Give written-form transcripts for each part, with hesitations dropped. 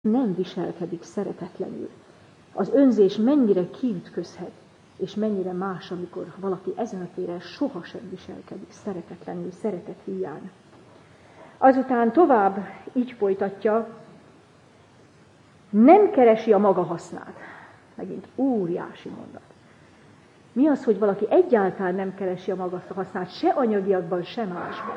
nem viselkedik szeretetlenül. Az önzés mennyire kiütközhet, és mennyire más, amikor valaki ezen a téren sohasem viselkedik szeretetlenül, szeretet hiány. Azután tovább így folytatja, nem keresi a maga hasznát. Megint óriási mondat. Mi az, hogy valaki egyáltalán nem keresi a maga hasznát, se anyagiakban, se másban?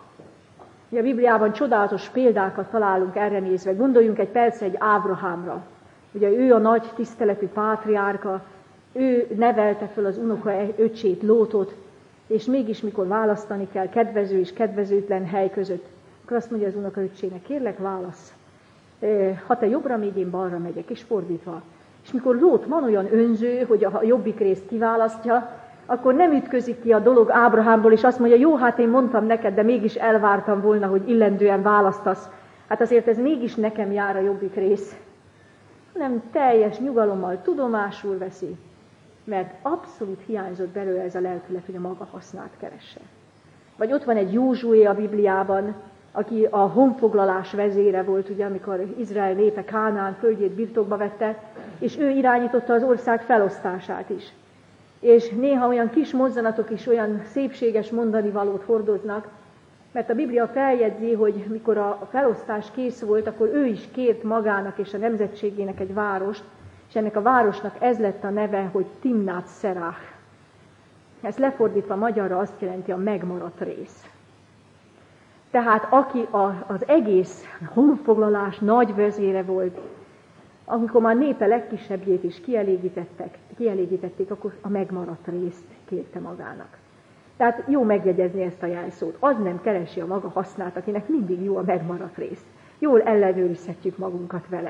A Bibliában csodálatos példákat találunk erre nézve. Gondoljunk egy percre egy Ábrahámra. Ugye ő a nagy tiszteletű pátriárka, ő nevelte föl az unoka öccsét, Lótot, és mégis mikor választani kell kedvező és kedvezőtlen hely között, akkor azt mondja az unoka öccsének, kérlek válasz, ha te jobbra megy, én balra megyek, és fordítva. És mikor Lót van olyan önző, hogy a jobbik részt kiválasztja, akkor nem ütközik ki a dolog Ábrahámból, és azt mondja, jó, hát én mondtam neked, de mégis elvártam volna, hogy illendően választasz. Hát azért ez mégis nekem jár a jobbik rész. Nem teljes nyugalommal tudomásul veszi, mert abszolút hiányzott belőle ez a lelkület, hogy a maga hasznát keresse. Vagy ott van egy Józsué a Bibliában, aki a honfoglalás vezére volt, ugye, amikor Izrael népe Kánaán földjét birtokba vette, és ő irányította az ország felosztását is. És néha olyan kis mozzanatok is olyan szépséges mondani valót hordoznak, mert a Biblia feljegyzi, hogy mikor a felosztás kész volt, akkor ő is kért magának és a nemzetségének egy várost, és ennek a városnak ez lett a neve, hogy Timnát Szerach. Ez lefordítva magyarra azt jelenti a megmaradt rész. Tehát aki az egész honfoglalás nagy vezére volt, amikor már népe legkisebbjét is kielégítették, akkor a megmaradt részt kérte magának. Tehát jó megjegyezni ezt a jelszót. Az nem keresi a maga hasznát, akinek mindig jó a megmaradt rész. Jól ellenőrizhetjük magunkat vele.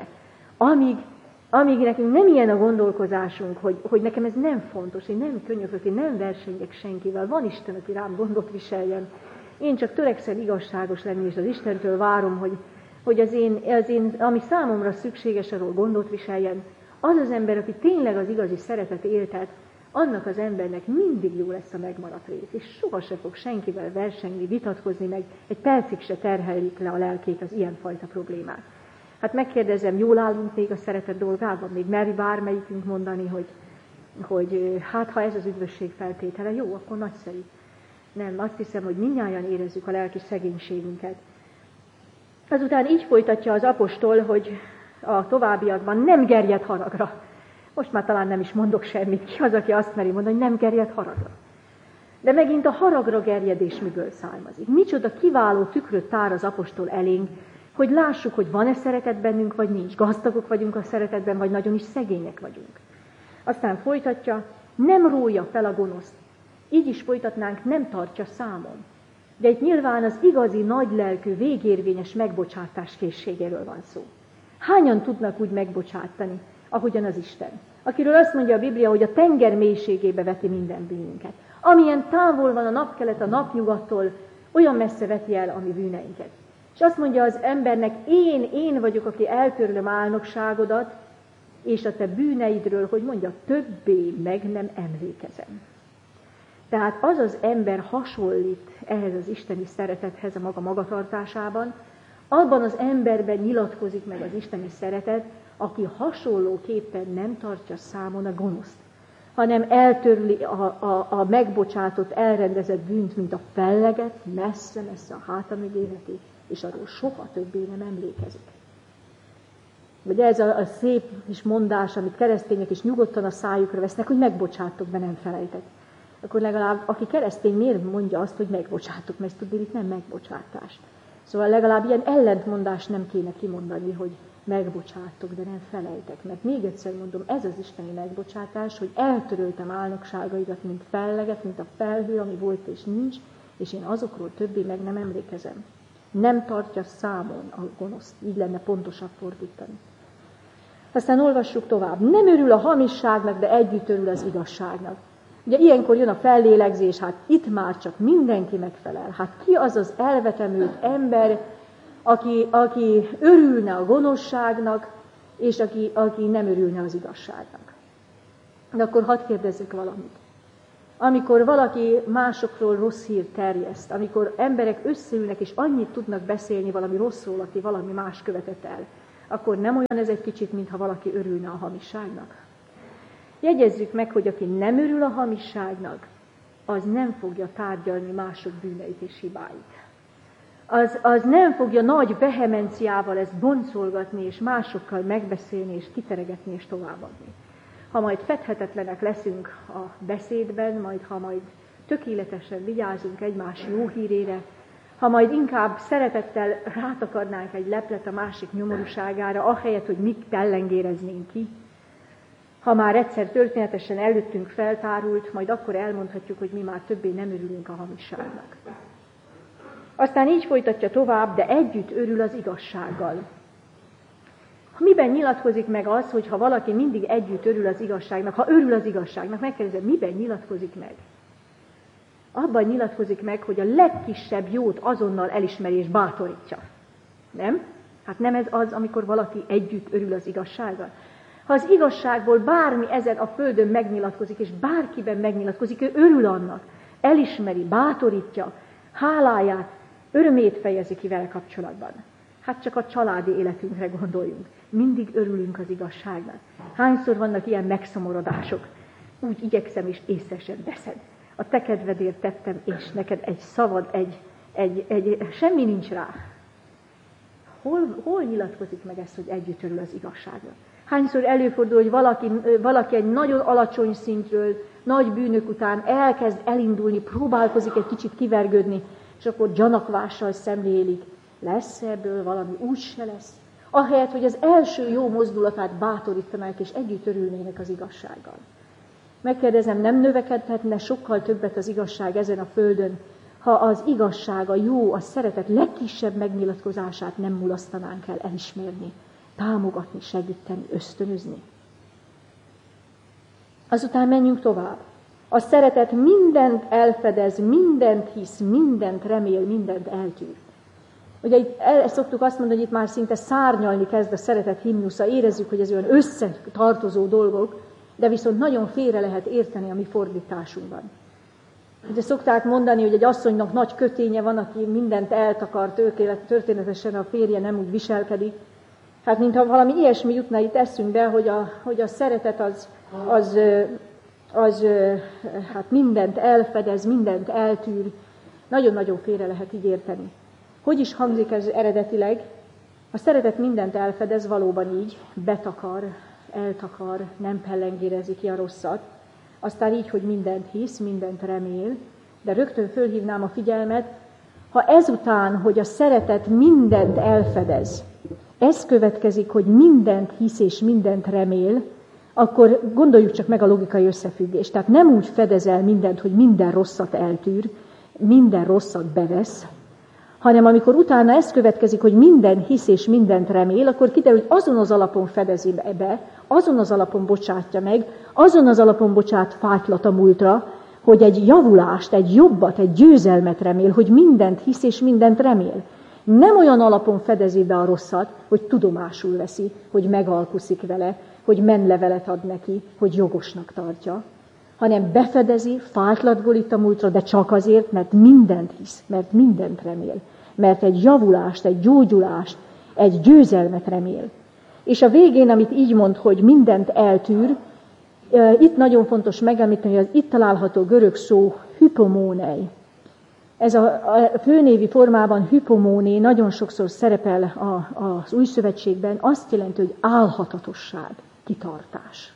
Amíg nekünk nem ilyen a gondolkozásunk, hogy nekem ez nem fontos, én nem könyörgök, én nem versengek senkivel, van Isten, aki rám gondot viseljen. Én csak törekszem igazságos lenni, és az Istentől várom, hogy az én, ami számomra szükséges, arról gondot viseljen. Az az ember, aki tényleg az igazi szeretet éltet, annak az embernek mindig jó lesz a megmaradt rész, és sohasem fog senkivel versengni, vitatkozni, meg egy percig se terhelik le a lelkét az ilyenfajta problémát. Hát megkérdezem, jól állunk még a szeretet dolgában? Még meri bármelyikünk mondani, hogy hát ha ez az üdvösség feltétele, jó, akkor nagyszerű. Nem, azt hiszem, hogy mindnyájan érezzük a lelki szegénységünket. Azután így folytatja az apostol, hogy a továbbiakban nem gerjed haragra. Most már talán nem is mondok semmit, ki az, aki azt meri mondani, hogy nem gerjed haragra. De megint a haragra gerjedés miből származik? Micsoda kiváló tükröt tár az apostol elénk, hogy lássuk, hogy van-e szeretet bennünk, vagy nincs. Gazdagok vagyunk a szeretetben, vagy nagyon is szegények vagyunk. Aztán folytatja, nem rója fel a gonoszt. Így is folytatnánk, nem tartja számon. De itt nyilván az igazi, nagylelkű, végérvényes megbocsátás készségéről van szó. Hányan tudnak úgy megbocsátani, ahogyan az Isten, akiről azt mondja a Biblia, hogy a tenger mélységébe veti minden bűnünket. Amilyen távol van a napkelet a napnyugattól, olyan messze veti el a mi bűneinket. És azt mondja az embernek, én vagyok, aki eltörlöm álnokságodat, és a te bűneidről, hogy mondja, többé meg nem emlékezem. Tehát az az ember hasonlít ehhez az isteni szeretethez a maga magatartásában, abban az emberben nyilatkozik meg az isteni szeretet, aki hasonlóképpen nem tartja számon a gonoszt, hanem eltörli a megbocsátott, elrendezett bűnt, mint a felleget, messze-messze a háta mögé veti, és arról soha többé nem emlékezik. Vagy ez a szép kis mondás, amit keresztények is nyugodtan a szájukra vesznek, hogy megbocsátok, de nem felejtek. Akkor legalább, aki keresztény, miért mondja azt, hogy megbocsátok, mert tudni, itt nem megbocsátás. Szóval legalább ilyen ellentmondást nem kéne kimondani, hogy megbocsátok, de nem felejtek. Mert még egyszer mondom, ez az isteni megbocsátás, hogy eltöröltem álnokságaidat, mint felleget, mint a felhő, ami volt és nincs, és én azokról többé meg nem emlékezem. Nem tartja számon a gonoszt, így lenne pontosabb fordítani. Aztán olvassuk tovább. Nem örül a hamisságnak, de együtt örül az igazságnak. Ugye ilyenkor jön a fellélegzés, hát itt már csak mindenki megfelel. Hát ki az az elvetemült ember, aki örülne a gonoszságnak, és aki nem örülne az igazságnak. De akkor hadd kérdezzek valamit. Amikor valaki másokról rossz hírt terjeszt, amikor emberek összeülnek és annyit tudnak beszélni valami rosszról, aki valami más követett el, akkor nem olyan ez egy kicsit, mintha valaki örülne a hamisságnak. Jegyezzük meg, hogy aki nem örül a hamisságnak, az nem fogja tárgyalni mások bűneit és hibáit. Az nem fogja nagy vehemenciával ezt boncolgatni, és másokkal megbeszélni, és kiteregetni, és továbbadni. Ha majd fedhetetlenek leszünk a beszédben, ha majd tökéletesen vigyázunk egymás jó hírére, ha majd inkább szeretettel rátakarnánk egy leplet a másik nyomorúságára, ahelyett, hogy mi tellengéreznénk ki, ha már egyszer történetesen előttünk feltárult, majd akkor elmondhatjuk, hogy mi már többé nem örülünk a hamisságnak. Aztán így folytatja tovább, de együtt örül az igazsággal. Miben nyilatkozik meg az, hogy ha valaki mindig együtt örül az igazságnak, ha örül az igazságnak, megkérdezem, miben nyilatkozik meg? Abban nyilatkozik meg, hogy a legkisebb jót azonnal elismeri és bátorítja. Nem? Hát nem ez az, amikor valaki együtt örül az igazsággal? Ha az igazságból bármi ezen a földön megnyilatkozik, és bárkiben megnyilatkozik, ő örül annak, elismeri, bátorítja, háláját, örömét fejezi ki vele kapcsolatban. Hát csak a családi életünkre gondoljunk. Mindig örülünk az igazságnak. Hányszor vannak ilyen megszomorodások? Úgy igyekszem, és észre sem veszed. A te kedvedért tettem, és neked egy szavad, semmi nincs rá. Hol nyilatkozik meg ezt, hogy együtt örül az igazságra? Hányszor előfordul, hogy valaki egy nagyon alacsony szintről, nagy bűnök után elkezd elindulni, próbálkozik egy kicsit kivergődni, és akkor gyanakvással szemlélik. Lesz ebből valami? Úgy se lesz. Ahelyett, hogy az első jó mozdulatát bátorítanák, és együtt örülnének az igazsággal. Megkérdezem, nem növekedhetne sokkal többet az igazság ezen a földön, ha az igazság, a jó, a szeretet legkisebb megnyilatkozását nem mulasztanánk el elismerni, támogatni, segíteni, ösztönözni. Azután menjünk tovább. A szeretet mindent elfedez, mindent hisz, mindent remél, mindent eltűr. Ugye itt szoktuk azt mondani, hogy itt már szinte szárnyalni kezd a szeretet himnusza, érezzük, hogy ez olyan összetartozó dolgok, de viszont nagyon félre lehet érteni a mi fordításunkban. Ugye szokták mondani, hogy egy asszonynak nagy köténye van, aki mindent eltakar, történetesen a férje nem úgy viselkedik. Hát mintha valami ilyesmi jutna itt eszünkbe, hogy a szeretet az mindent elfedez, mindent eltűr. Nagyon-nagyon félre lehet így érteni. Hogy is hangzik ez eredetileg? A szeretet mindent elfedez, valóban így, betakar, eltakar, nem pellengérezi ki a rosszat. Aztán így, hogy mindent hisz, mindent remél, de rögtön fölhívnám a figyelmet, ha ezután, hogy a szeretet mindent elfedez, ez következik, hogy mindent hisz és mindent remél, akkor gondoljuk csak meg a logikai összefüggést. Tehát nem úgy fedez el mindent, hogy minden rosszat eltűr, minden rosszat bevesz, hanem amikor utána ez következik, hogy minden hisz és mindent remél, akkor kiderül, hogy azon az alapon fedezi be, azon az alapon bocsátja meg, azon az alapon bocsát fátylat a múltra, hogy egy javulást, egy jobbat, egy győzelmet remél, hogy mindent hisz és mindent remél. Nem olyan alapon fedezi be a rosszat, hogy tudomásul veszi, hogy megalkuszik vele, hogy menlevelet ad neki, hogy jogosnak tartja, hanem befedezi, fátylat borít a múltra, de csak azért, mert mindent hisz, mert mindent remél, mert egy javulást, egy gyógyulást, egy győzelmet remél. És a végén, amit így mond, hogy mindent eltűr, itt nagyon fontos megemlíteni, hogy az itt található görög szó hypomónei. Ez a főnévi formában hypomóné nagyon sokszor szerepel az Új Szövetségben, azt jelenti, hogy álhatatosság, kitartás.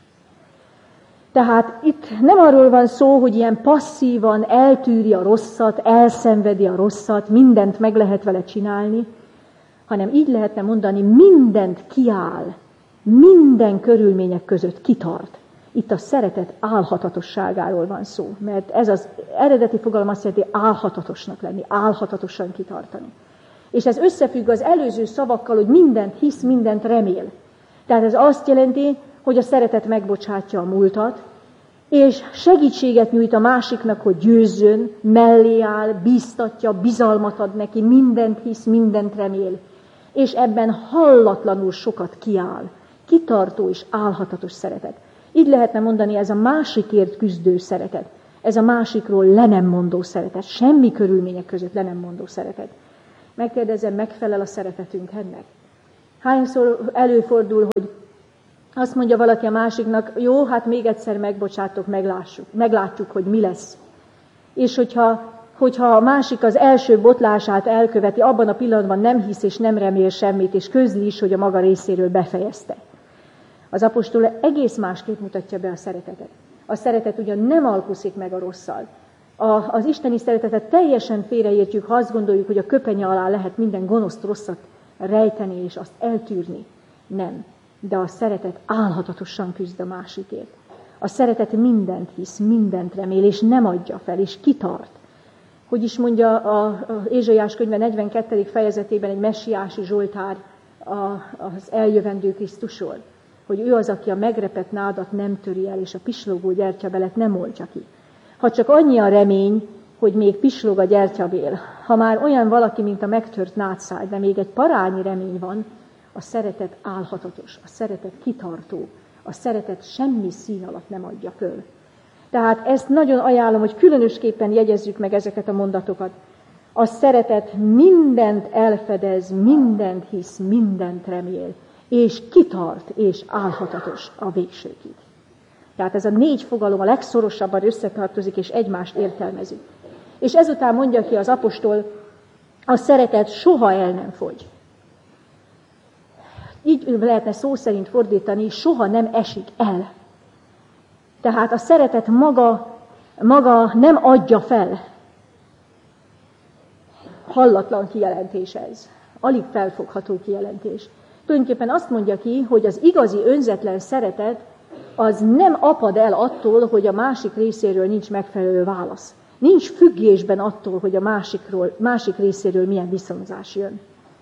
Tehát itt nem arról van szó, hogy ilyen passzívan eltűri a rosszat, elszenvedi a rosszat, mindent meg lehet vele csinálni, hanem így lehetne mondani, mindent kiáll, minden körülmények között kitart. Itt a szeretet álhatatosságáról van szó, mert ez az eredeti fogalom azt jelenti, álhatatosnak lenni, álhatatosan kitartani. És ez összefügg az előző szavakkal, hogy mindent hisz, mindent remél. Tehát ez azt jelenti, hogy a szeretet megbocsátja a múltat, és segítséget nyújt a másiknak, hogy győzzön, mellé áll, bíztatja, bizalmat ad neki, mindent hisz, mindent remél. És ebben hallatlanul sokat kiáll, kitartó és álhatatos szeretet. Így lehetne mondani, ez a másikért küzdő szeretet, ez a másikról le nem mondó szeretet, semmi körülmények között le nem mondó szeretet. Megkérdezem, megfelel a szeretetünk ennek? Hányszor előfordul, hogy azt mondja valaki a másiknak, jó, hát még egyszer megbocsátok, meglátjuk, hogy mi lesz. És hogyha a másik az első botlását elköveti, abban a pillanatban nem hisz és nem remél semmit, és közli is, hogy a maga részéről befejezte. Az apostol egész másképp mutatja be a szeretetet. A szeretet ugyan nem alkuszik meg a rosszal. Az isteni szeretetet teljesen félreértjük, ha azt gondoljuk, hogy a köpenye alá lehet minden gonoszt, rosszat rejteni és azt eltűrni. Nem. De a szeretet álhatatosan küzd a másikért. A szeretet mindent hisz, mindent remél, és nem adja fel, és kitart. Hogy is mondja az Ézsaiás könyve 42. fejezetében egy messiási zsoltár az eljövendő Krisztusról, hogy ő az, aki a megrepett nádat nem töri el, és a pislogó gyertyabelet nem oltja ki. Ha csak annyi a remény, hogy még pislog a gyertyabél, ha már olyan valaki, mint a megtört nádszáj, de még egy parányi remény van, a szeretet álhatatos, a szeretet kitartó, a szeretet semmi szín alatt nem adja föl. Tehát ezt nagyon ajánlom, hogy különösképpen jegyezzük meg ezeket a mondatokat. A szeretet mindent elfedez, mindent hisz, mindent remél, és kitart, és álhatatos a végsőkig. Tehát ez a 4 fogalom a legszorosabban összetartozik, és egymást értelmezi. És ezután mondja ki az apostol, a szeretet soha el nem fogy. Így lehetne szó szerint fordítani, soha nem esik el. Tehát a szeretet maga nem adja fel. Hallatlan kijelentés ez. Alig felfogható kijelentés. Tulajdonképpen azt mondja ki, hogy az igazi önzetlen szeretet az nem apad el attól, hogy a másik részéről nincs megfelelő válasz. Nincs függésben attól, hogy a másik részéről milyen viszonzás jön.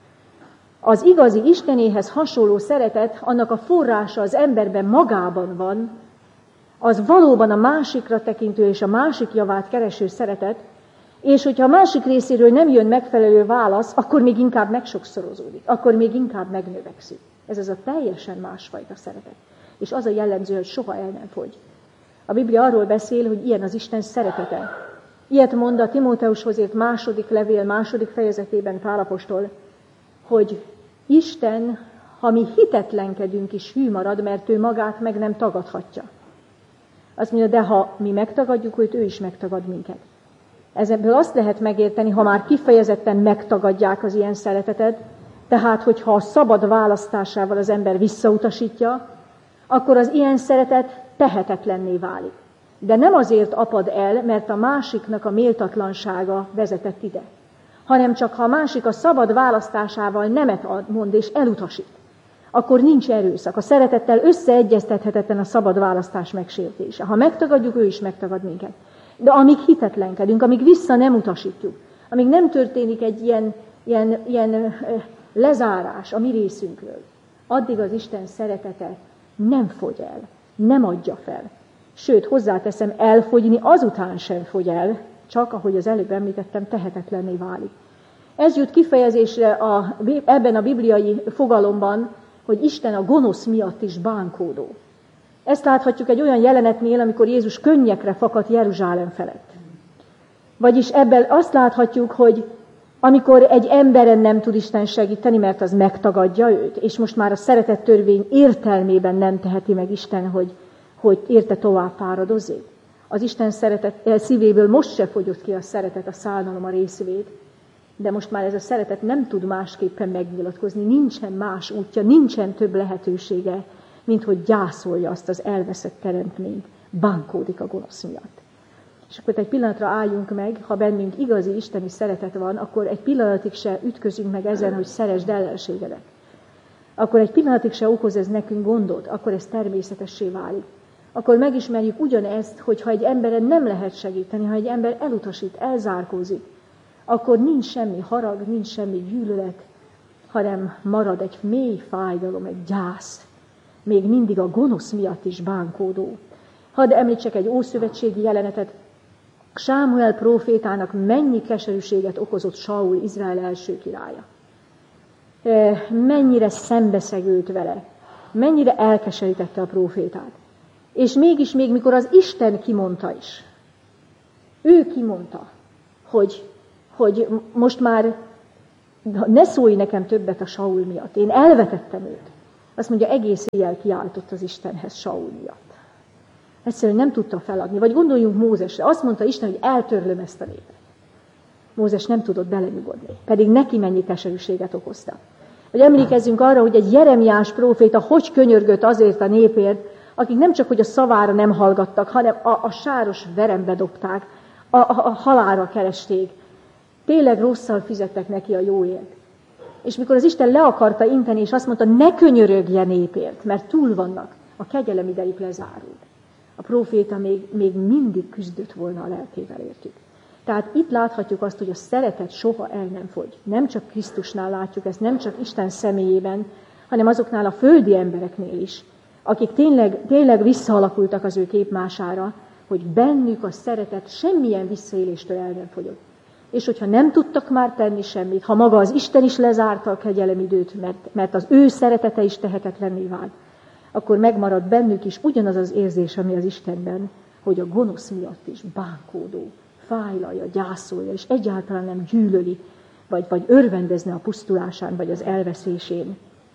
Az igazi Istenéhez hasonló szeretet, annak a forrása az emberben magában van, az valóban a másikra tekintő és a másik javát kereső szeretet, és hogyha a másik részéről nem jön megfelelő válasz, akkor még inkább megsokszorozódik, akkor még inkább megnövekszik. Ez az a teljesen másfajta szeretet. És az a jellemző, hogy soha el nem fogy. A Biblia arról beszél, hogy ilyen az Isten szeretete. Ilyet mond a Timóteushoz írt 2. levél 2. fejezetében Pál apostol, hogy Isten, ha mi hitetlenkedünk is, hű marad, mert ő magát meg nem tagadhatja. Azt mondja, de ha mi megtagadjuk őt, ő is megtagad minket. Ebből azt lehet megérteni, ha már kifejezetten megtagadják az ilyen szeretetet, tehát, hogyha a szabad választásával az ember visszautasítja, akkor az ilyen szeretet tehetetlenné válik. De nem azért apad el, mert a másiknak a méltatlansága vezetett ide, hanem csak ha a másik a szabad választásával nemet mond és elutasít, akkor nincs erőszak. A szeretettel összeegyeztethetetlen a szabad választás megsértése. Ha megtagadjuk, ő is megtagad minket. De amíg hitetlenkedünk, amíg vissza nem utasítjuk, amíg nem történik egy ilyen lezárás a mi részünkről, addig az Isten szeretete nem fogy el, nem adja fel. Sőt, hozzáteszem, elfogyni azután sem fogy el, csak, ahogy az előbb említettem, tehetetlenné válik. Ez jut kifejezésre ebben a bibliai fogalomban, hogy Isten a gonosz miatt is bánkódó. Ezt láthatjuk egy olyan jelenetnél, amikor Jézus könnyekre fakadt Jeruzsálem felett. Vagyis ebben azt láthatjuk, hogy amikor egy emberen nem tud Isten segíteni, mert az megtagadja őt, és most már a szeretett törvény értelmében nem teheti meg Isten, hogy érte tovább fáradozzék. Az Isten szívéből most se fogyott ki a szeretet, a szánalom, a részvét, de most már ez a szeretet nem tud másképpen megnyilatkozni, nincsen más útja, nincsen több lehetősége, mint hogy gyászolja azt az elveszett teremtményt, bánkódik a gonosz miatt. És akkor egy pillanatra álljunk meg, ha bennünk igazi isteni szeretet van, akkor egy pillanatig se ütközünk meg ezen, hogy szeresd ellenségedet. Akkor egy pillanatig se okoz ez nekünk gondot, akkor ez természetessé válik. Akkor megismerjük ugyanezt, hogy ha egy emberen nem lehet segíteni, ha egy ember elutasít, elzárkózik, akkor nincs semmi harag, nincs semmi gyűlölet, hanem marad egy mély fájdalom, egy gyász, még mindig a gonosz miatt is bánkódó. Hadd említsek egy ószövetségi jelenetet. Sámuel prófétának mennyi keserűséget okozott Saul, Izrael első királya. Mennyire szembeszegült vele, mennyire elkeserítette a prófétát. És mégis még mikor az Isten kimondta is, ő kimondta, hogy most már ne szólj nekem többet a Saul miatt, én elvetettem őt. Azt mondja, egész éjjel kiáltott az Istenhez Saul miatt. Egyszerűen nem tudta feladni. Vagy gondoljunk Mózesre. Azt mondta Isten, hogy eltörlöm ezt a népet. Mózes nem tudott belenyugodni. Pedig neki mennyi keserűséget okozta. Vagy emlékezzünk arra, hogy egy Jeremiás próféta hogy könyörgött azért a népért, akik nem csak hogy a szavára nem hallgattak, hanem a sáros verembe dobták, a halálra keresték. Tényleg rosszal fizettek neki a jóért. És mikor az Isten le akarta inteni, és azt mondta, ne könyörögje népért, mert túl vannak, a kegyelem idejük lezárult. A próféta még mindig küzdött volna a lelkével értük. Tehát itt láthatjuk azt, hogy a szeretet soha el nem fogy. Nem csak Krisztusnál látjuk ezt, nem csak Isten személyében, hanem azoknál a földi embereknél is, akik tényleg visszaalakultak az ő képmására, hogy bennük a szeretet semmilyen visszaéléstől el nem fogyott. És hogyha nem tudtak már tenni semmit, ha maga az Isten is lezárta a kegyelemidőt, mert az ő szeretete is tehetetlenné vált, akkor megmarad bennük is ugyanaz az érzés, ami az Istenben, hogy a gonosz miatt is bánkódó, fájlalja, gyászolja, és egyáltalán nem gyűlöli, vagy örvendezne a pusztulásán, vagy az elveszésén.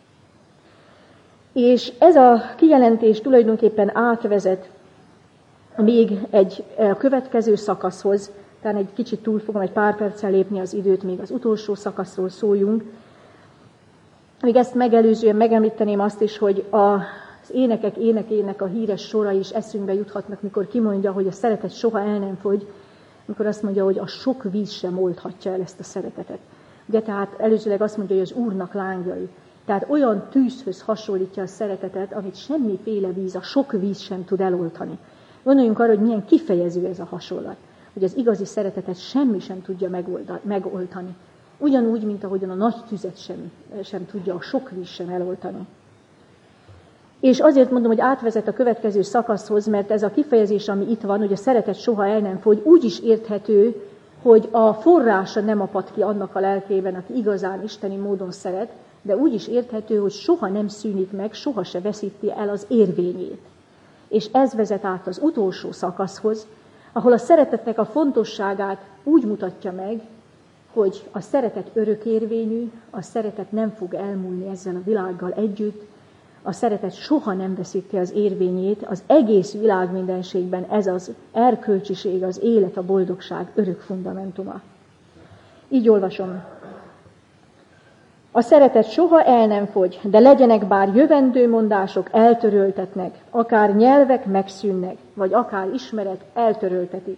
És ez a kijelentés tulajdonképpen átvezet még egy következő szakaszhoz, talán egy kicsit túl fogom egy pár perccel lépni az időt, még az utolsó szakaszról szóljunk. Még ezt megelőzően megemlíteném azt is, hogy az énekek énekének a híres sorai is eszünkbe juthatnak, mikor kimondja, hogy a szeretet soha el nem fogy, amikor azt mondja, hogy a sok víz sem oldhatja el ezt a szeretetet. Ugye tehát előzőleg azt mondja, hogy az Úrnak lángjai. Tehát olyan tűzhöz hasonlítja a szeretetet, amit semmiféle víz, a sok víz sem tud eloltani. Gondoljunk arra, hogy milyen kifejező ez a hasonlat, hogy az igazi szeretetet semmi sem tudja megoltani. Ugyanúgy, mint ahogyan a nagy tüzet sem tudja a sok víz sem eloltani. És azért mondom, hogy átvezet a következő szakaszhoz, mert ez a kifejezés, ami itt van, hogy a szeretet soha el nem fogy, úgy is érthető, hogy a forrása nem apad ki annak a lelkében, aki igazán isteni módon szeret, de úgy is érthető, hogy soha nem szűnik meg, soha se veszíti el az érvényét. És ez vezet át az utolsó szakaszhoz, ahol a szeretetnek a fontosságát úgy mutatja meg, hogy a szeretet örökérvényű, a szeretet nem fog elmúlni ezzel a világgal együtt, a szeretet soha nem veszíti az érvényét, az egész világ mindenségben ez az erkölcsiség, az élet, a boldogság örök fundamentuma. Így olvasom. A szeretet soha el nem fogy, de legyenek bár jövendőmondások eltöröltetnek, akár nyelvek megszűnnek, vagy akár ismeret eltöröltetik.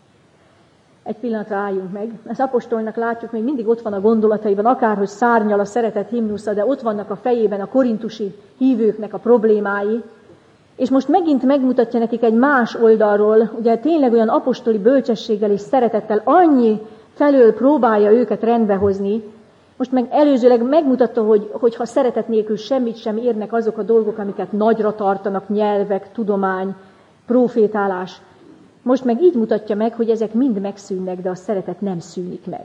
Egy pillanatra álljunk meg. Az apostolnak látjuk, még mindig ott van a gondolataiban, akárhogy szárnyal a szeretet himnusza, de ott vannak a fejében a korintusi hívőknek a problémái, és most megint megmutatja nekik egy más oldalról, ugye tényleg olyan apostoli bölcsességgel és szeretettel annyi felől próbálja őket rendbehozni. Most meg előzőleg megmutatta, hogy ha szeretet nélkül semmit sem érnek azok a dolgok, amiket nagyra tartanak, nyelvek, tudomány, profétálás. Most meg így mutatja meg, hogy ezek mind megszűnnek, de a szeretet nem szűnik meg.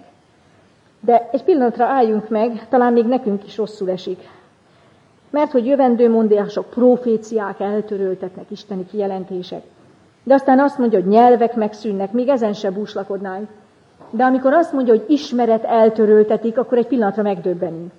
De egy pillanatra álljunk meg, talán még nekünk is rosszul esik. Mert hogy jövendőmondások, proféciák eltöröltetnek, isteni kijelentések. De aztán azt mondja, hogy nyelvek megszűnnek, még ezen se búslakodnánk. De amikor azt mondja, hogy ismeret eltöröltetik, akkor egy pillanatra megdöbbenünk.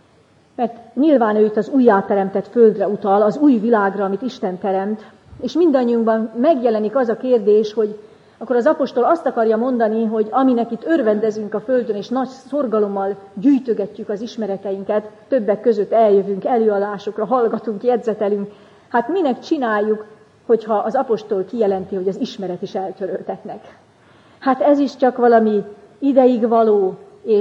Mert nyilván ő itt az újjáteremtett földre utal, az új világra, amit Isten teremt, és mindannyiunkban megjelenik az a kérdés, hogy akkor az apostol azt akarja mondani, hogy aminek itt örvendezünk a földön, és nagy szorgalommal gyűjtögetjük az ismereteinket, többek között eljövünk előadásokra, hallgatunk, jegyzetelünk, hát minek csináljuk, hogyha az apostol kijelenti, hogy az ismeret is eltöröltetnek. Hát ez is csak valami ideig való,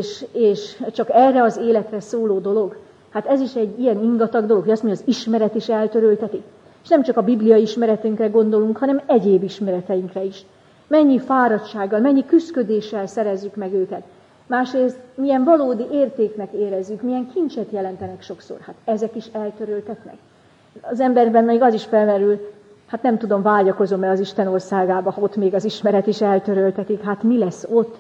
és csak erre az életre szóló dolog. Hát ez is egy ilyen ingatag dolog, hogy azt mondja, az ismeret is eltöröltetik. És nem csak a Biblia ismeretünkre gondolunk, hanem egyéb ismereteinkre is. Mennyi fáradtsággal, mennyi küszködéssel szerezzük meg őket. Másrészt milyen valódi értéknek érezzük, milyen kincset jelentenek sokszor. Hát ezek is eltöröltetnek. Az emberben még az is felmerül, hát nem tudom, vágyakozom-e az Isten országába, ha ott még az ismeret is eltöröltetik. Hát mi lesz ott,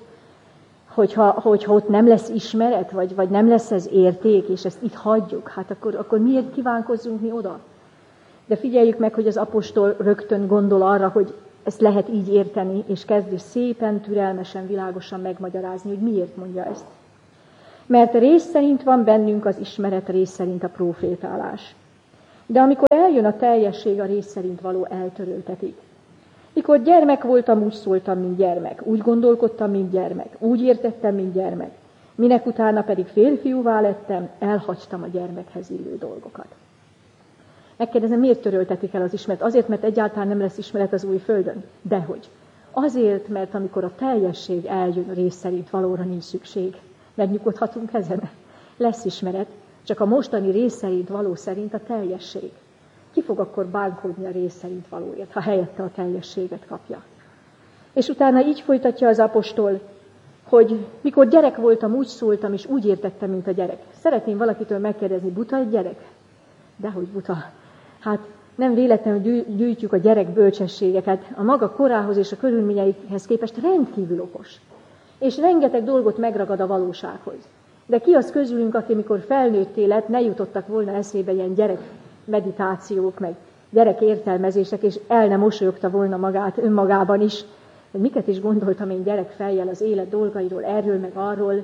hogyha ott nem lesz ismeret, vagy nem lesz ez érték, és ezt itt hagyjuk? Hát akkor miért kívánkozzunk mi oda? De figyeljük meg, hogy az apostol rögtön gondol arra, hogy ezt lehet így érteni, és kezdi szépen, türelmesen, világosan megmagyarázni, hogy miért mondja ezt. Mert rész szerint van bennünk az ismeret, rész szerint a prófétálás. De amikor eljön a teljesség, a rész szerint való eltöröltetik. Mikor gyermek voltam, úgy szóltam, mint gyermek. Úgy gondolkodtam, mint gyermek. Úgy értettem, mint gyermek. Minek utána pedig férfiúvá lettem, elhagytam a gyermekhez illő dolgokat. Megkérdezem, miért töröltetik el az ismeret? Azért, mert egyáltalán nem lesz ismeret az új földön? Dehogy. Azért, mert amikor a teljesség eljön, a rész szerint valóra nincs szükség. Megnyugodhatunk ezen? Lesz ismeret, csak a mostani rész szerint való szerint a teljesség. Ki fog akkor bánkodni a rész szerint valóért, ha helyette a teljességet kapja? És utána így folytatja az apostol, hogy mikor gyerek voltam, úgy szóltam, és úgy értettem, mint a gyerek. Szeretném valakitől megkérdezni, buta egy gyerek? Dehogy buta. Hát nem véletlenül gyűjtjük a gyerek bölcsességeket. A maga korához és a körülményeikhez képest rendkívül okos. És rengeteg dolgot megragad a valósághoz. De ki az közülünk, aki mikor felnőtté lett, ne jutottak volna eszébe ilyen gyerek meditációk, meg gyerek értelmezések, és el nem mosolyogta volna magát önmagában is, hogy miket is gondoltam én gyerek fejjel az élet dolgairól, erről meg arról,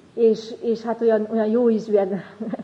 és hát olyan jó ízűen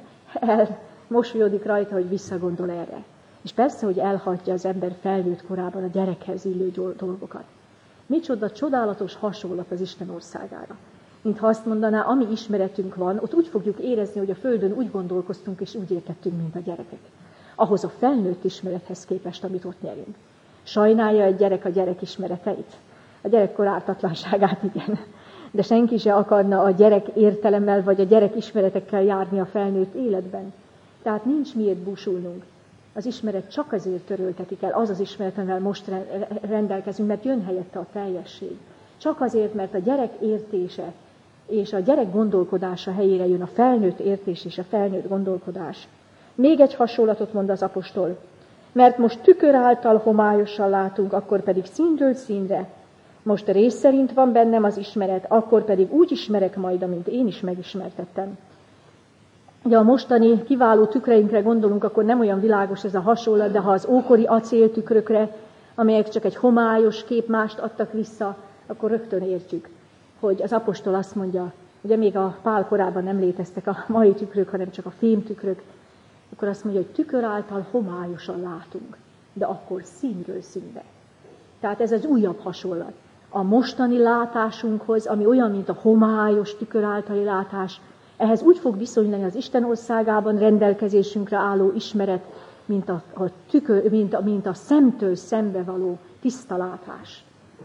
elmosolyodik rajta, hogy visszagondol erre. És persze, hogy elhagyja az ember felnőtt korában a gyerekhez illő dolgokat. Micsoda csodálatos hasonlat az Isten országára. Mintha azt mondaná, ami ismeretünk van, ott úgy fogjuk érezni, hogy a Földön úgy gondolkoztunk és úgy értettünk, mint a gyerekek. Ahhoz a felnőtt ismerethez képest, amit ott nyerünk. Sajnálja egy gyerek a gyerek ismereteit? A gyerekkor ártatlanságát igen. De senki se akarna a gyerek értelemmel vagy a gyerek ismeretekkel járni a felnőtt életben. Tehát nincs miért búsulnunk. Az ismeret csak azért töröltetik el, az az ismeret, amivel most rendelkezünk, mert jön helyette a teljesség. Csak azért, mert a gyerek értése és a gyerek gondolkodása helyére jön a felnőtt értés és a felnőtt gondolkodás. Még egy hasonlatot mond az apostol. Mert most tükör által homályosan látunk, akkor pedig színről színre. Most rész szerint van bennem az ismeret, akkor pedig úgy ismerek majd, amint én is megismertettem. Ugye a mostani kiváló tükreinkre gondolunk, akkor nem olyan világos ez a hasonlat, de ha az ókori acéltükrökre, amelyek csak egy homályos képmást adtak vissza, akkor rögtön értjük, hogy az apostol azt mondja, ugye még a Pál korában nem léteztek a mai tükrök, hanem csak a fémtükrök, akkor azt mondja, hogy tükör által homályosan látunk, de akkor színről színre. Tehát ez az újabb hasonlat. A mostani látásunkhoz, ami olyan, mint a homályos tükör általi látás, ehhez úgy fog viszonyulni az Isten országában rendelkezésünkre álló ismeret, mint a szemtől szembe való tiszta látás.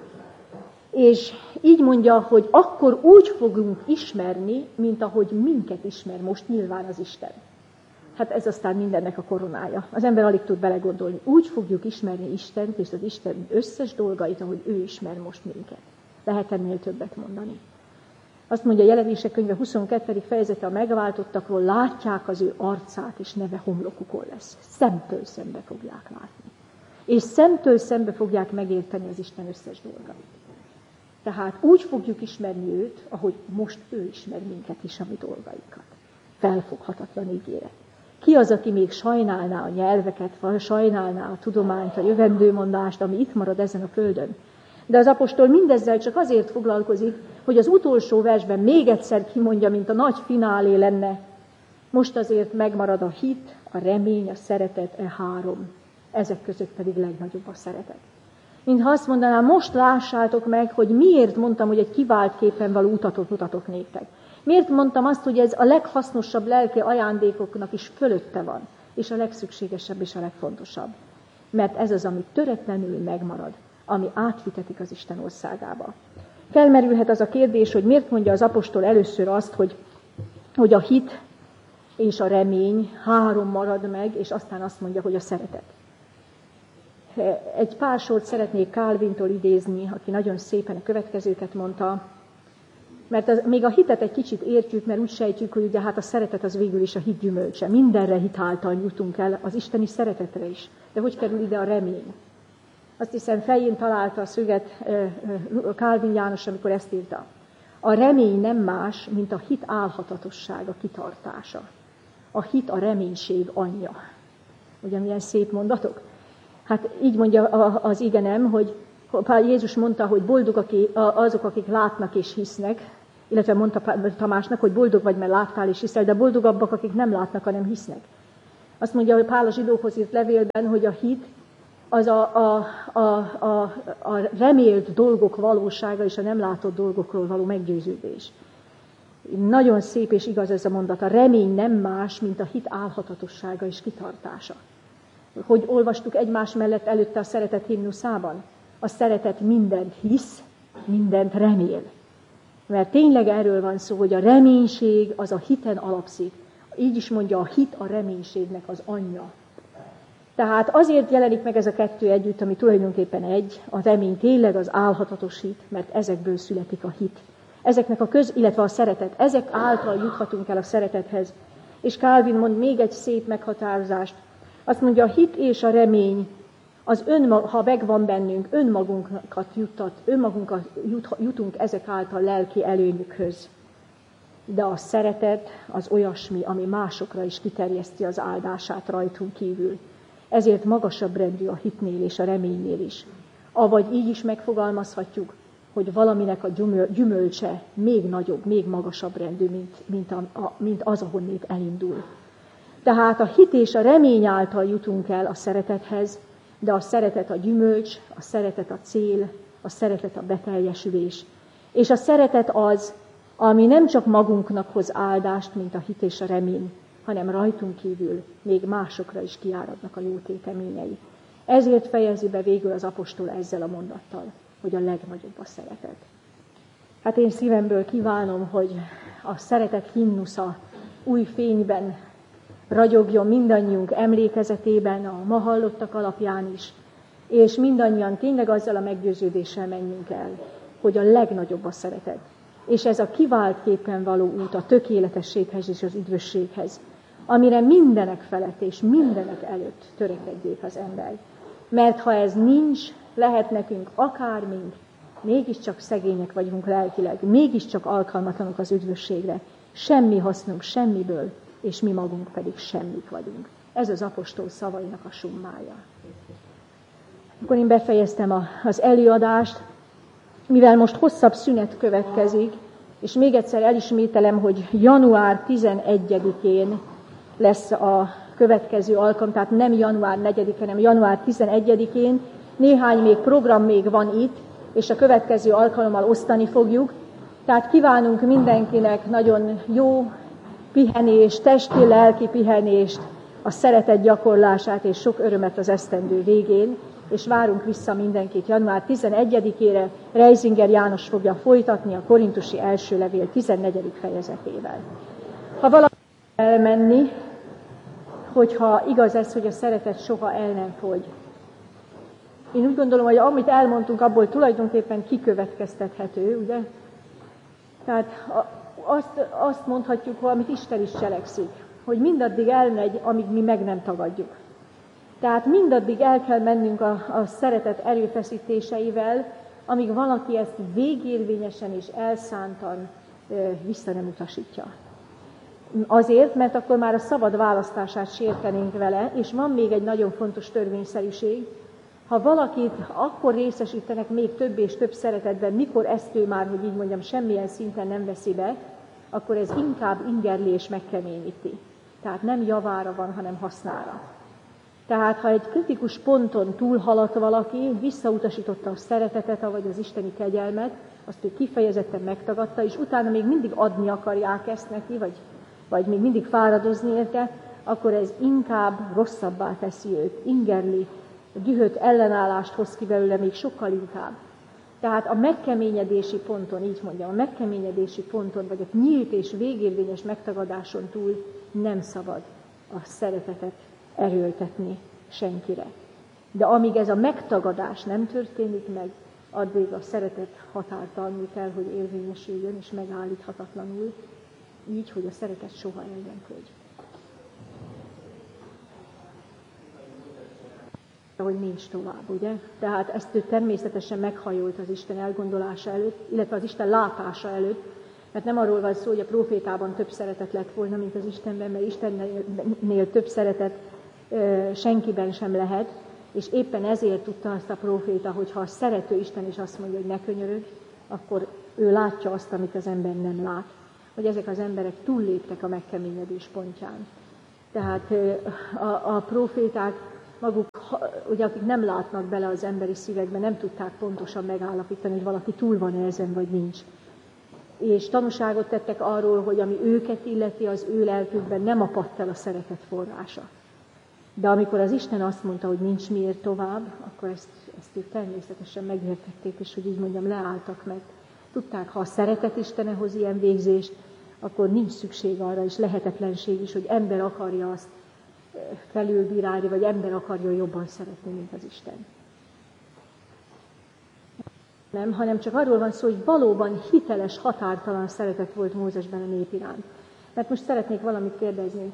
És így mondja, hogy akkor úgy fogunk ismerni, mint ahogy minket ismer most nyilván az Isten. Hát ez aztán mindennek a koronája. Az ember alig tud belegondolni. Úgy fogjuk ismerni Istent és az Isten összes dolgait, ahogy ő ismer most minket. Lehet ennél többet mondani. Azt mondja a Jelenések könyve 22. fejezete a megváltottakról, látják az ő arcát, és neve homlokukon lesz. Szemtől szembe fogják látni. És szemtől szembe fogják megérteni az Isten összes dolgait. Tehát úgy fogjuk ismerni őt, ahogy most ő ismer minket is, a mi dolgaikat. Felfoghatatlan ígéret. Ki az, aki még sajnálná a nyelveket, vagy sajnálná a tudományt, a jövendőmondást, ami itt marad ezen a földön? De az apostol mindezzel csak azért foglalkozik, hogy az utolsó versben még egyszer kimondja, mint a nagy finálé lenne. Most azért megmarad a hit, a remény, a szeretet, három. Ezek között pedig legnagyobb a szeretet. Mintha azt mondanám, most lássátok meg, hogy miért mondtam, hogy egy kivált képen való utatot mutatok néktek. Miért mondtam azt, hogy ez a leghasznosabb lelki ajándékoknak is fölötte van, és a legszükségesebb és a legfontosabb. Mert ez az, ami töretlenül megmarad, ami átvitetik az Isten országába. Felmerülhet az a kérdés, hogy miért mondja az apostol először azt, hogy a hit és a remény három marad meg, és aztán azt mondja, hogy a szeretet. Egy pár sort szeretnék Calvintól idézni, aki nagyon szépen a következőket mondta, mert még a hitet egy kicsit értjük, mert úgy sejtjük, hogy ugye hát a szeretet az végül is a hit gyümölcse. Mindenre hitáltal jutunk el, az isteni szeretetre is. De hogy kerül ide a remény? Azt hiszem fején találta a szöget Calvin János, amikor ezt írta. A remény nem más, mint a hit álhatatossága kitartása. A hit a reménység anyja. Ugye milyen szép mondatok? Hát így mondja az ige nem, hogy Jézus mondta, hogy boldog azok, akik látnak és hisznek, illetve mondta Tamásnak, hogy boldog vagy, mert láttál és hiszel, de boldogabbak, akik nem látnak, hanem hisznek. Azt mondja, hogy Pál a zsidókhoz írt levélben, hogy a hit az a remélt dolgok valósága és a nem látott dolgokról való meggyőződés. Nagyon szép és igaz ez a mondat. A remény nem más, mint a hit álhatatossága és kitartása. Hogy olvastuk egymás mellett előtte a szeretet himnuszában? A szeretet mindent hisz, mindent remél. Mert tényleg erről van szó, hogy a reménység az a hiten alapszik. Így is mondja, a hit a reménységnek az anyja. Tehát azért jelenik meg ez a kettő együtt, ami tulajdonképpen egy, a remény tényleg az álhatatos hit, mert ezekből születik a hit. Ezeknek illetve a szeretet, ezek által juthatunk el a szeretethez. És Calvin mond még egy szép meghatározást. Azt mondja, a hit és a remény, ha megvan bennünk, önmagunkat jutunk ezek által lelki előnyökhöz. De a szeretet az olyasmi, ami másokra is kiterjeszti az áldását rajtunk kívül. Ezért magasabb rendű a hitnél és a reménynél is. Avagy így is megfogalmazhatjuk, hogy valaminek a gyümölcse még nagyobb, még magasabb rendű, mint az, ahonnét elindul. Tehát a hit és a remény által jutunk el a szeretethez, de a szeretet a gyümölcs, a szeretet a cél, a szeretet a beteljesülés. És a szeretet az, ami nem csak magunknak hoz áldást, mint a hit és a remény, hanem rajtunk kívül még másokra is kiáradnak a jó téteményei. Ezért fejezi be végül az apostol ezzel a mondattal, hogy a legnagyobb a szeretet. Hát én szívemből kívánom, hogy a szeretet himnusza új fényben ragyogjon mindannyiunk emlékezetében, a ma hallottak alapján is, és mindannyian tényleg azzal a meggyőződéssel menjünk el, hogy a legnagyobb a szeretet. És ez a kiváltképpen való út a tökéletességhez és az üdvösséghez, amire mindenek felett és mindenek előtt törekedjék az ember. Mert ha ez nincs, lehet nekünk akármink, mégiscsak szegények vagyunk lelkileg, mégiscsak alkalmatlanok az üdvösségre, semmi hasznunk semmiből, és mi magunk pedig semmik vagyunk. Ez az apostol szavainak a summája. Akkor én befejeztem az előadást, mivel most hosszabb szünet következik, és még egyszer elismételem, hogy január 11-én lesz a következő alkalom, tehát nem január 4-én, hanem január 11-én. Néhány program még van itt, és a következő alkalommal osztani fogjuk. Tehát kívánunk mindenkinek nagyon jó pihenést, testi, lelki pihenést, a szeretet gyakorlását és sok örömet az esztendő végén, és várunk vissza mindenkit január 11-ére. Reisinger János fogja folytatni a Korintusi első levél 14. fejezetével. Ha valaki elmenni, hogyha igaz ez, hogy a szeretet soha el nem fogy. Én úgy gondolom, hogy amit elmondtunk, abból tulajdonképpen kikövetkeztethető, ugye? Tehát azt mondhatjuk, amit Isten is cselekszik, hogy mindaddig elmegy, amíg mi meg nem tagadjuk. Tehát mindaddig el kell mennünk a szeretet erőfeszítéseivel, amíg valaki ezt végérvényesen és elszántan vissza nem utasítja. Azért, mert akkor már a szabad választását sértenénk vele, és van még egy nagyon fontos törvényszerűség. Ha valakit akkor részesítenek még több és több szeretetben, mikor ezt ő már, hogy így mondjam, semmilyen szinten nem veszi be, akkor ez inkább ingerli és megkeményíti. Tehát nem javára van, hanem hasznára. Tehát ha egy kritikus ponton túlhaladt valaki, visszautasította a szeretetet, vagy az isteni kegyelmet, azt ő kifejezetten megtagadta, és utána még mindig adni akarják ezt neki, vagy még mindig fáradozni érte, akkor ez inkább rosszabbá teszi őt, ingerli, dühöt, ellenállást hoz ki belőle még sokkal inkább. Tehát a megkeményedési ponton, így mondjam, a megkeményedési ponton, vagy a nyílt és végérvényes megtagadáson túl nem szabad a szeretetet erőltetni senkire. De amíg ez a megtagadás nem történik meg, addig a szeretet határtalanul kell, hogy érvényesüljön, és megállíthatatlanul, így, hogy a szeretet soha el nem fogy. Hogy nincs tovább, ugye? Tehát ezt ő természetesen meghajolt az Isten elgondolása előtt, illetve az Isten látása előtt, mert nem arról van szó, hogy a prófétában több szeretet lett volna, mint az Istenben, mert Istennél több szeretet senkiben sem lehet, és éppen ezért tudta azt a próféta, hogy ha a szerető Isten is azt mondja, hogy ne könyörögj, akkor ő látja azt, amit az ember nem lát. Hogy ezek az emberek túlléptek a megkeményedés pontján. Tehát a proféták maguk, ugye, akik nem látnak bele az emberi szívekbe, nem tudták pontosan megállapítani, hogy valaki túl van ezen, vagy nincs. És tanúságot tettek arról, hogy ami őket illeti, az ő lelkükben nem apadt el a szeretet forrása. De amikor az Isten azt mondta, hogy nincs miért tovább, akkor ezt ők természetesen megértették, és hogy így mondjam, leálltak meg. Tudták, ha a szeretet Istene hoz ilyen végzést, akkor nincs szükség arra, és lehetetlenség is, hogy ember akarja azt felülbírálni, vagy ember akarja jobban szeretni, mint az Isten. Nem, hanem csak arról van szó, hogy valóban hiteles, határtalan szeretet volt Mózesben a nép iránt. Mert most szeretnék valamit kérdezni.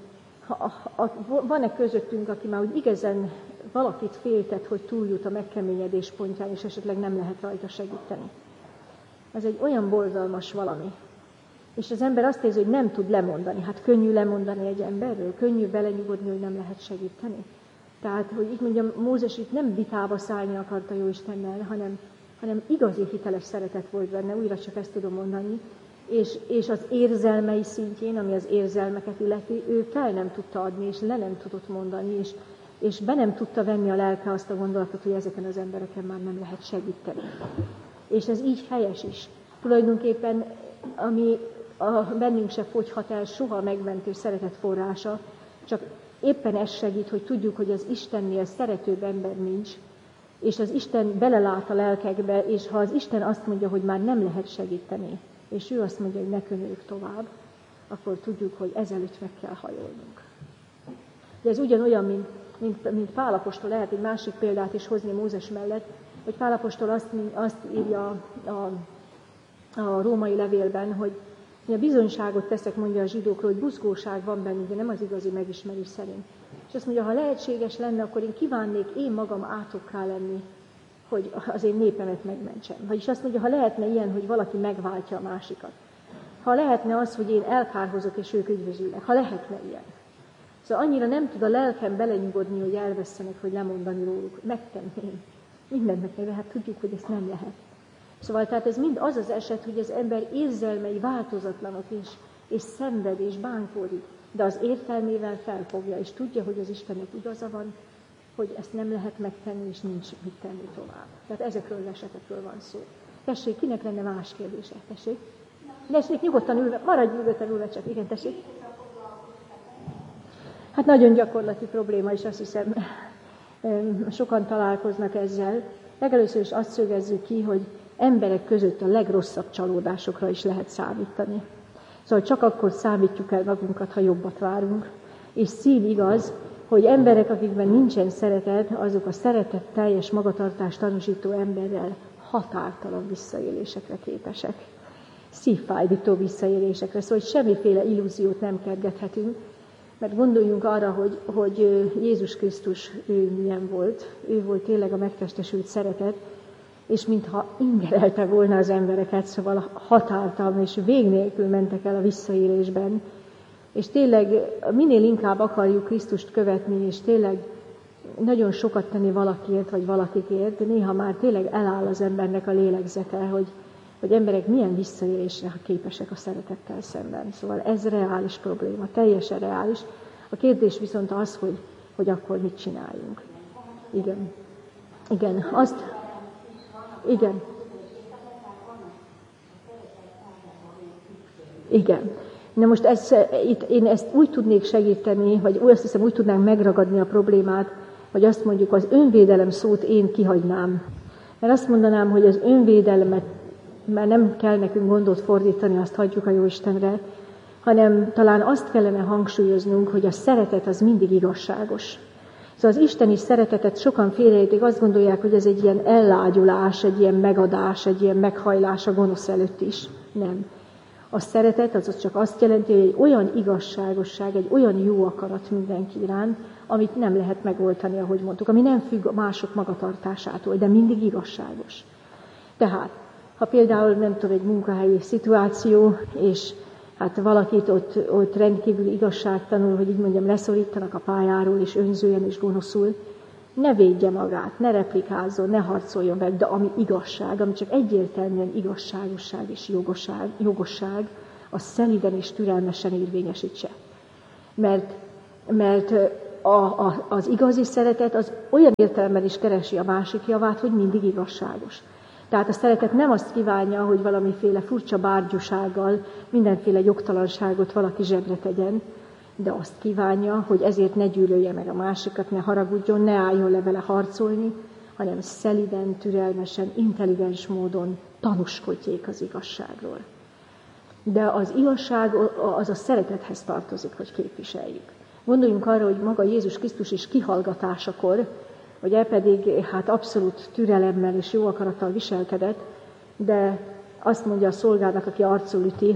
Van-e közöttünk, aki már úgy igazán valakit féltett, hogy túljut a megkeményedés pontján, és esetleg nem lehet rajta segíteni? Ez egy olyan borzalmas valami. És az ember azt érzi, hogy nem tud lemondani. Hát könnyű lemondani egy emberről, könnyű belenyugodni, hogy nem lehet segíteni. Tehát, hogy így mondjam, Mózes itt nem vitába szállni akarta Jóistennel, hanem igazi hiteles szeretet volt benne, újra csak ezt tudom mondani, és az érzelmei szintjén, ami az érzelmeket illeti, ő fel nem tudta adni, és le nem tudott mondani, és be nem tudta venni a lelke azt a gondolatot, hogy ezeken az embereken már nem lehet segíteni. És ez így helyes is. Tulajdonképpen, ami bennünk se fogyhat el soha a megmentő szeretet forrása, csak éppen ez segít, hogy tudjuk, hogy az Istennél szeretőbb ember nincs, és az Isten belelát a lelkekbe, és ha az Isten azt mondja, hogy már nem lehet segíteni, és ő azt mondja, hogy ne könyörjük tovább, akkor tudjuk, hogy ezelőtt meg kell hajolnunk. De ez ugyanolyan, mint Pál apostol, lehet egy másik példát is hozni Mózes mellett, hogy Pál apostol azt írja a római levélben, hogy a bizonyságot teszek, mondja a zsidókról, hogy buzgóság van bennük, de nem az igazi megismerés szerint. És azt mondja, ha lehetséges lenne, akkor én kívánnék én magam átokká lenni, hogy az én népemet megmentsem. Vagyis azt mondja, ha lehetne ilyen, hogy valaki megváltja a másikat. Ha lehetne az, hogy én elkárhozok, és ők üdvözülnek. Ha lehetne ilyen. Szóval annyira nem tud a lelkem belenyugodni, hogy elvesztenek, hogy lemondani róluk. Megtenném. Mindent megtenni, de hát tudjuk, hogy ezt nem lehet. Szóval tehát ez mind az az eset, hogy az ember érzelmei változatlanok és szenved és bánkódik, de az értelmével felfogja, és tudja, hogy az Istennek igaza van, hogy ezt nem lehet megtenni, és nincs mit tenni tovább. Tehát ezekről az esetekről van szó. Tessék, kinek lenne más kérdése? Tessék? Tessék, nyugodtan ülve, maradj nyugodtan ülve csak. Igen, tessék? Hát nagyon gyakorlati probléma, és azt hiszem, sokan találkoznak ezzel. Legelőször is azt szögezzük ki, hogy emberek között a legrosszabb csalódásokra is lehet számítani. Szóval csak akkor számítjuk el magunkat, ha jobbat várunk. És szív igaz, hogy emberek, akikben nincsen szeretet, azok a szeretet teljes magatartást tanúsító emberrel határtalan visszaélésekre képesek. Szívfájdító visszaélésekre. Szóval semmiféle illúziót nem kergethetünk, mert gondoljunk arra, hogy Jézus Krisztus ő milyen volt. Ő volt tényleg a megtestesült szeretet, és mintha ingerelte volna az embereket, szóval határtalan és vég nélkül mentek el a visszaélésben. És tényleg minél inkább akarjuk Krisztust követni, és tényleg nagyon sokat tenni valakiért, vagy valakikért, de néha már tényleg eláll az embernek a lélegzete, hogy emberek milyen visszaélésre képesek a szeretettel szemben. Szóval ez reális probléma, teljesen reális. A kérdés viszont az, hogy akkor mit csináljunk. Igen. Igen, Igen. Igen. Na most én ezt úgy tudnék segíteni, vagy azt hiszem úgy tudnánk megragadni a problémát, hogy azt mondjuk, az önvédelem szót én kihagynám. Mert azt mondanám, hogy az önvédelemet már nem kell nekünk gondot fordítani, azt hagyjuk a Jóistenre, hanem talán azt kellene hangsúlyoznunk, hogy a szeretet az mindig igazságos. Szóval az isteni szeretetet sokan félreértik, azt gondolják, hogy ez egy ilyen ellágyulás, egy ilyen megadás, egy ilyen meghajlás a gonosz előtt is. Nem. A szeretet az csak azt jelenti, hogy egy olyan igazságosság, egy olyan jó akarat mindenki iránt, amit nem lehet megoldani, ahogy mondtuk, ami nem függ mások magatartásától, de mindig igazságos. Tehát, ha például, nem tudom, egy munkahelyi szituáció, és hát valakit ott rendkívül igazságtanul, hogy így mondjam, leszorítanak a pályáról, és önzően és gonoszul, ne védje magát, ne replikázzon, ne harcoljon velük, de ami igazság, ami csak egyértelműen igazságosság és jogosság, az szelíden és türelmesen érvényesítse. Mert az igazi szeretet az olyan értelemben is keresi a másik javát, hogy mindig igazságos. Tehát a szeretet nem azt kívánja, hogy valamiféle furcsa bárgyúsággal mindenféle jogtalanságot valaki zsebre tegyen, de azt kívánja, hogy ezért ne gyűlölje meg a másikat, ne haragudjon, ne álljon le vele harcolni, hanem szeliden, türelmesen, intelligens módon tanúskodjék az igazságról. De az igazság az a szeretethez tartozik, hogy képviseljük. Gondoljunk arra, hogy maga Jézus Krisztus is kihallgatásakor, hogy pedig abszolút türelemmel és jó akarattal viselkedett, de azt mondja a szolgának, aki arcul üti,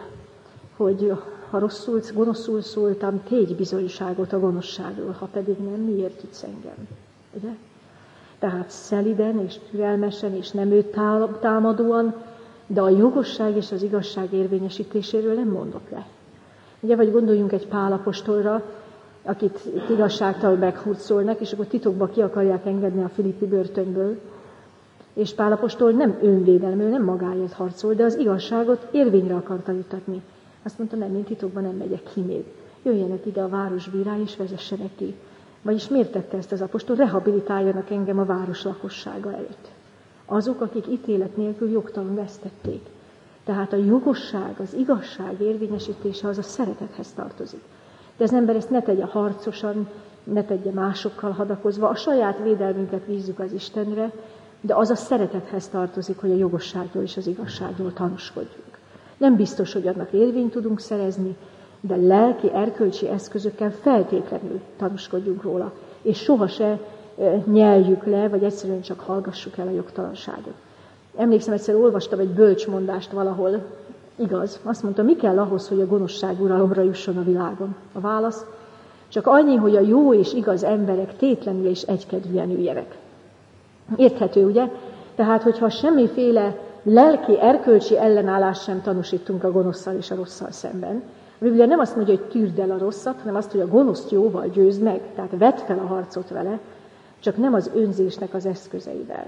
hogy ha gonoszul szóltam, tégy bizonyságot a gonoszságról, ha pedig nem, miért ütsz engem? Ugye? Tehát szeliden és türelmesen és nem őt támadóan, de a jogosság és az igazság érvényesítéséről nem mondott le. Ugye, vagy gondoljunk egy Pál apostolra, akit igazságtalanul meghurcolnak, és akkor titokban ki akarják engedni a filippi börtönből. És Pál apostol nem önvédelmű, nem magáért harcol, de az igazságot érvényre akarta jutatni. Azt mondta, nem, én titokban nem megyek ki még. Jöjjenek ide a városbírái, és vezessenek ki. Vagyis miért tette ezt az apostol? Rehabilitáljanak engem a város lakossága előtt. Azok, akik ítélet nélkül jogtalanul vesztették. Tehát a jogosság, az igazság érvényesítése az a szeretethez tartozik. De az ember ezt ne tegye harcosan, ne tegye másokkal hadakozva, a saját védelmünket bízzuk az Istenre, de az a szeretethez tartozik, hogy a jogosságról és az igazságról tanúskodjunk. Nem biztos, hogy annak érvényt tudunk szerezni, de lelki, erkölcsi eszközökkel feltétlenül tanúskodjunk róla, és soha se nyeljük le, vagy egyszerűen csak hallgassuk el a jogtalanságot. Emlékszem, egyszer olvastam egy bölcsmondást valahol, igaz, azt mondta, mi kell ahhoz, hogy a gonoszság uralomra jusson a világon? A válasz, csak annyi, hogy a jó és igaz emberek tétlenül és egykedvűen üljenek. Érthető, ugye? Tehát, hogyha semmiféle lelki, erkölcsi ellenállást sem tanúsítunk a gonoszszal és a rosszal szemben. A Biblia nem azt mondja, hogy tűrd el a rosszat, hanem azt, hogy a gonoszt jóval győzd meg, tehát vedd fel a harcot vele, csak nem az önzésnek az eszközeivel,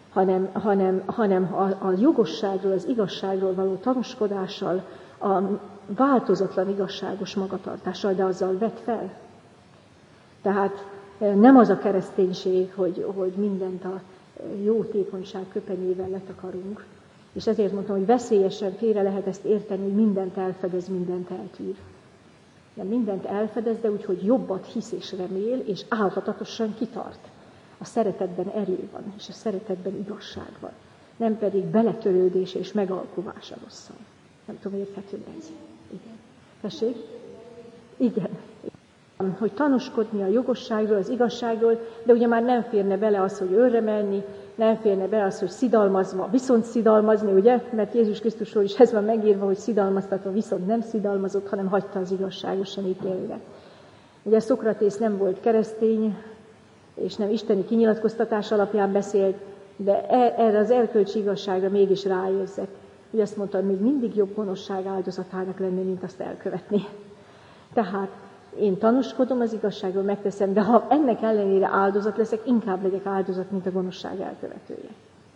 hanem a jogosságról, az igazságról való tanúskodással, a változatlan igazságos magatartással, de azzal vedd fel. Tehát nem az a kereszténység, hogy mindent a jótékonyság köpenyével letakarunk, és ezért mondtam, hogy veszélyesen félre lehet ezt érteni, hogy mindent elfedez, mindent eltűr. De mindent elfedez, de úgy, hogy jobbat hisz és remél, és álhatatosan kitart. A szeretetben erő van, és a szeretetben igazság van. Nem pedig beletörődés és megalkuvás a rosszal. Nem tudom, érthető ez. Igen. Tessék? Igen. Hogy tanúskodni a jogosságról, az igazságról, de ugye már nem férne bele az, hogy őrre menni, nem férne bele az, hogy szidalmazva, viszont szidalmazni, ugye? Mert Jézus Krisztusról is ez van megírva, hogy szidalmaztatva viszont nem szidalmazott, hanem hagyta az igazságosan ítélve. Ugye Szokratész nem volt keresztény, és nem isteni kinyilatkoztatás alapján beszélt, de erre az erkölcsi igazságra mégis ráérzek. Ugye azt mondta, hogy még mindig jobb gonoszság áldozatának lenni, mint azt elkövetni. Tehát én tanúskodom az igazságról, megteszem, de ha ennek ellenére áldozat leszek, inkább legyek áldozat, mint a gonoszság elkövetője.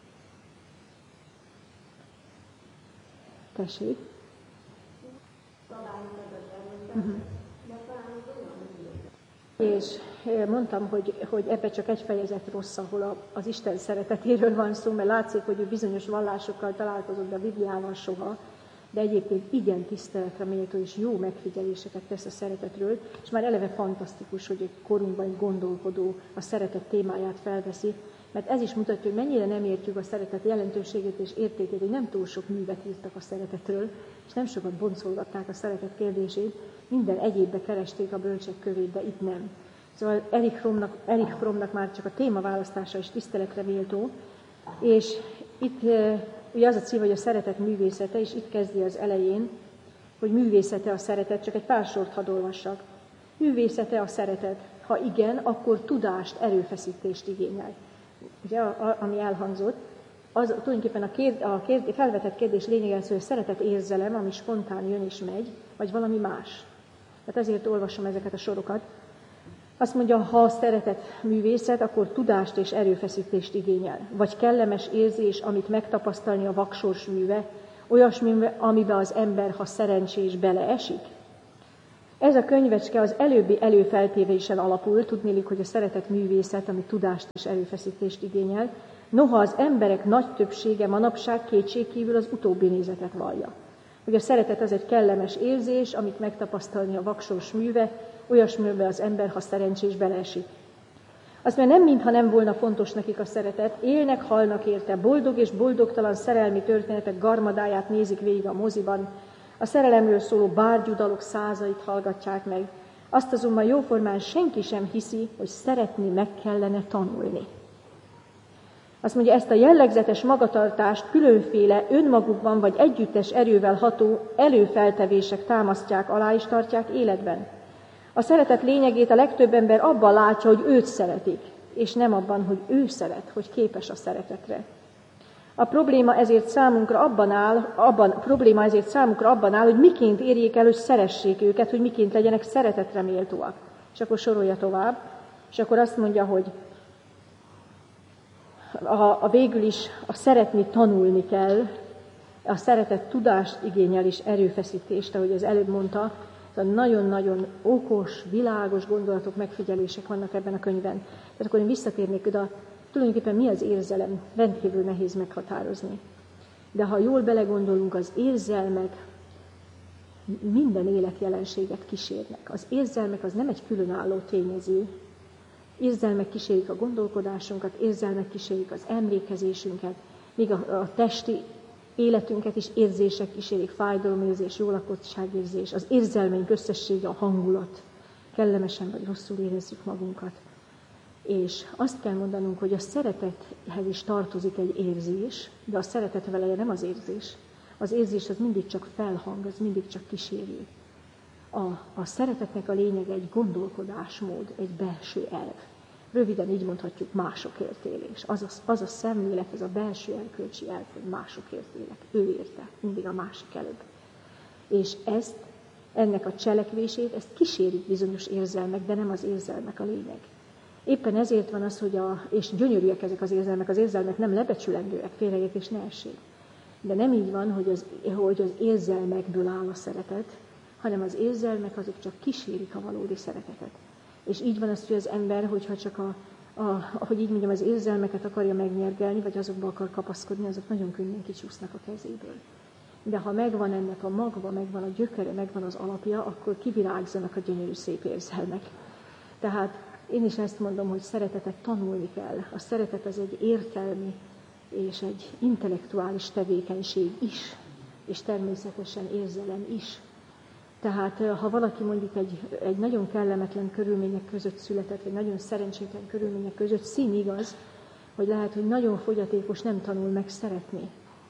Tessék? És mondtam, hogy ebbe csak egy fejezet rossz, ahol az Isten szeretetéről van szó, mert látszik, hogy ő bizonyos vallásokkal találkozott, de a Bibliával soha, de egyébként igen tiszteletre méltó és jó megfigyeléseket tesz a szeretetről, és már eleve fantasztikus, hogy egy korunkban egy gondolkodó a szeretet témáját felveszi, mert ez is mutatja, hogy mennyire nem értjük a szeretet jelentőségét és értékét, hogy nem túl sok művet írtak a szeretetről, és nem sokat boncolgatták a szeretet kérdését, minden egyébbe keresték a bölcsek körét, de itt nem. Szóval Erich Frommnak már csak a témaválasztása is tiszteletre méltó, és itt ugye az a cím, hogy a szeretet művészete, és itt kezdi az elején, hogy művészete a szeretet, csak egy pár sort hadd olvassak. Művészete a szeretet, ha igen, akkor tudást, erőfeszítést igényel. Ugye, ami elhangzott, az tulajdonképpen a felvetett kérdés lényege az, hogy a szeretet érzelem, ami spontán jön és megy, vagy valami más. Tehát ezért olvasom ezeket a sorokat. Azt mondja, ha a szeretet művészet, akkor tudást és erőfeszítést igényel. Vagy kellemes érzés, amit megtapasztalni a vaksors műve, olyasmi, amiben az ember, ha szerencsés, beleesik. Ez a könyvecske az előbbi előfeltévésen alapul, tudnélik, hogy a szeretet művészet, ami tudást és erőfeszítést igényel, noha az emberek nagy többsége manapság kétségkívül az utóbbi nézetet vallja. Hogy a szeretet az egy kellemes érzés, amit megtapasztalni a vaksors műve, olyasmiben az ember, ha szerencsés, beleesik. Azt mondja, nem mintha nem volna fontos nekik a szeretet, élnek, halnak érte, boldog és boldogtalan szerelmi történetek garmadáját nézik végig a moziban, a szerelemről szóló bárgyú dalok százait hallgatják meg. Azt azonban jóformán senki sem hiszi, hogy szeretni meg kellene tanulni. Azt mondja, ezt a jellegzetes magatartást különféle önmagukban vagy együttes erővel ható előfeltevések támasztják alá és tartják életben. A szeretet lényegét a legtöbb ember abban látja, hogy őt szeretik, és nem abban, hogy ő szeret, hogy képes a szeretetre. A probléma ezért számunkra abban áll, hogy miként érjék el, hogy szeressék őket, hogy miként legyenek szeretetre méltóak. És akkor sorolja tovább, és akkor azt mondja, hogy végül is a szeretni tanulni kell, a szeretet tudást igényel és erőfeszítést, ahogy az előbb mondta, nagyon-nagyon okos, világos gondolatok, megfigyelések vannak ebben a könyvben. Tehát akkor én visszatérnék oda, tulajdonképpen mi az érzelem? Rendkívül nehéz meghatározni. De ha jól belegondolunk, az érzelmek minden életjelenséget kísérnek. Az érzelmek az nem egy különálló tényező. Érzelmek kísérik a gondolkodásunkat, érzelmek kísérik az emlékezésünket, még a testi életünket is érzések kísérik, fájdalomérzés, jólakottságérzés, az érzelmeink összessége, a hangulat, kellemesen vagy rosszul érezzük magunkat. És azt kell mondanunk, hogy a szeretethez is tartozik egy érzés, de a szeretet veleje nem az érzés. Az érzés az mindig csak felhang, az mindig csak kísérő. A szeretetnek a lényege egy gondolkodásmód, egy belső elv. Röviden így mondhatjuk, másokért élés. Az a szemlélet, ez a belső erkölcsi elv, hogy másokért élek. Ő érte, mindig a másik előbb. És ennek a cselekvését, ezt kísérik bizonyos érzelmek, de nem az érzelmek a lényeg. Éppen ezért van az, és gyönyörűek ezek az érzelmek nem lebecsülendőek, félreértés ne essék. De nem így van, hogy az érzelmekből áll a szeretet, hanem az érzelmek azok csak kísérik a valódi szeretetet. És így van az, hogy az ember, hogyha csak ahogy így mondjam, az érzelmeket akarja megnyergelni, vagy azokba akar kapaszkodni, azok nagyon könnyen kicsúsznak a kezéből. De ha megvan ennek a magva, megvan a gyökere, megvan az alapja, akkor kivirágzanak a gyönyörű szép érzelmek. Tehát én is ezt mondom, hogy szeretetet tanulni kell. A szeretet az egy értelmi és egy intellektuális tevékenység is, és természetesen érzelem is. Tehát ha valaki mondjuk egy nagyon kellemetlen körülmények között született, vagy nagyon szerencsétlen körülmények között, színigaz, hogy lehet, hogy nagyon fogyatékos, nem tanul meg szeretni.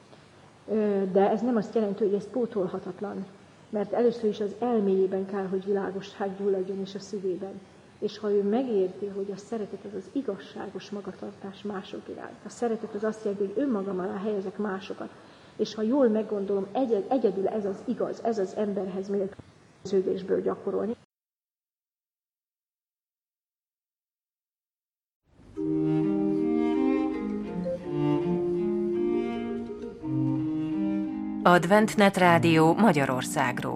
De ez nem azt jelenti, hogy ez pótolhatatlan, mert először is az elméjében kell, hogy világosság gyulladjon, és a szívében. És ha ő megérti, hogy a szeretet az az igazságos magatartás mások iránt. A szeretet az azt jelenti, hogy önmagam alá helyezek másokat. És ha jól meggondolom, egyedül ez az igaz, ez az emberhez méltóződésből gyakorolni. Adventnet Rádió Magyarországról.